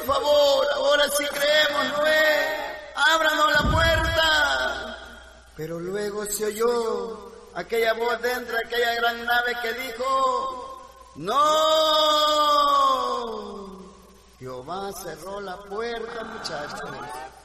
favor, ahora sí creemos, Noé, ábranos la puerta. Pero luego se oyó aquella voz dentro de aquella gran nave que dijo, no. Jehová cerró la puerta, muchachos.